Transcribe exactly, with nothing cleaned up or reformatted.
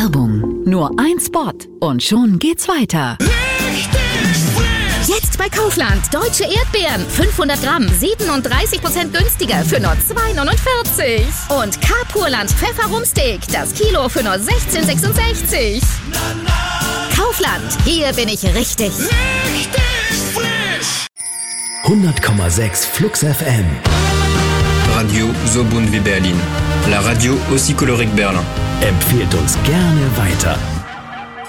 Werbung. Nur ein Spot und schon geht's weiter. Jetzt bei Kaufland. Deutsche Erdbeeren. fünfhundert Gramm. siebenunddreißig Prozent günstiger für nur zwei neunundvierzig. Und K-Purland Pfefferumsteak. Das Kilo für nur sechzehn sechsundsechzig. Kaufland. Hier bin ich richtig. Richtig frisch. hundert Komma sechs Flux F M. Radio so bunt wie Berlin. La radio aussi colorée que Berlin. Empfehlt uns gerne weiter.